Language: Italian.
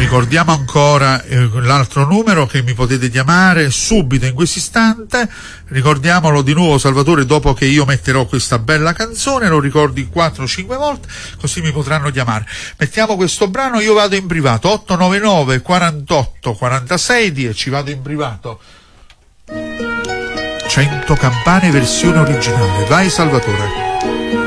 Ricordiamo ancora l'altro numero che mi potete chiamare subito in questo istante. Ricordiamolo di nuovo, Salvatore, dopo che io metterò questa bella canzone, lo ricordi 4-5 volte, così mi potranno chiamare. Mettiamo questo brano, io vado in privato, 899 48 46 10, vado in privato. 100 campane versione originale. Vai Salvatore.